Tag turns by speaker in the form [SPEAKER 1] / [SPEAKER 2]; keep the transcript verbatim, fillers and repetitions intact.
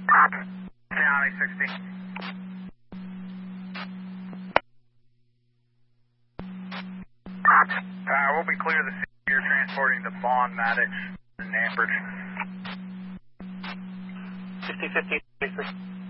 [SPEAKER 1] Down eight sixty. Uh, we'll be clear the city. You're transporting the Bond Maddox in Ambridge.
[SPEAKER 2] fifty fifty.